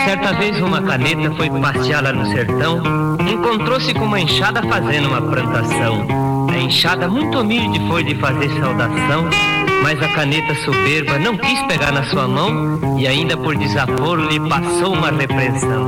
Certa vez uma caneta foi passear lá no sertão, encontrou-se com uma enxada fazendo uma plantação. A enxada muito humilde foi de fazer saudação, mas a caneta soberba não quis pegar na sua mão e ainda por desaforo lhe passou uma repreensão.